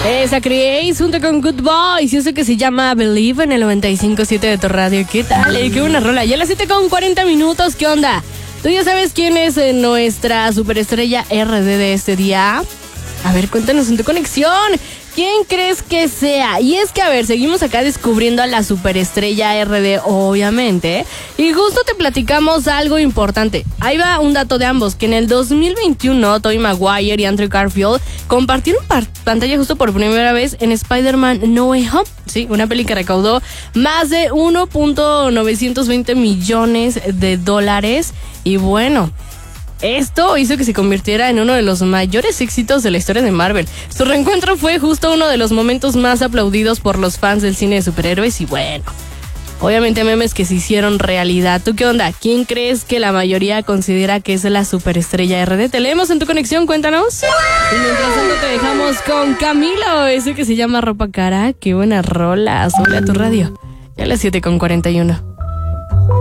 Esa Creace junto con Good Boys, y eso que se llama Believe en el 95.7 de tu radio. ¿Qué tal? Qué buena rola. Ya a las 7:40, ¿qué onda? ¿Tú ya sabes quién es nuestra superestrella RD de este día? A ver, cuéntanos en tu conexión. ¿Quién crees que sea? Y es que, a ver, seguimos acá descubriendo a la superestrella RD, obviamente. Y justo te platicamos algo importante. Ahí va un dato de ambos, que en el 2021, Tobey Maguire y Andrew Garfield compartieron pantalla justo por primera vez en Spider-Man No Way Home. Sí, una peli que recaudó más de 1.920 millones de dólares. Y bueno, esto hizo que se convirtiera en uno de los mayores éxitos de la historia de Marvel. Su reencuentro fue justo uno de los momentos más aplaudidos por los fans del cine de superhéroes y bueno, obviamente memes que se hicieron realidad. ¿Tú qué onda? ¿Quién crees que la mayoría considera que es la superestrella RD? Te leemos en tu conexión, cuéntanos. Y mientras tanto te dejamos con Camilo, ese que se llama Ropa Cara. Qué buena rola, sube a tu radio. Ya a las 7:41.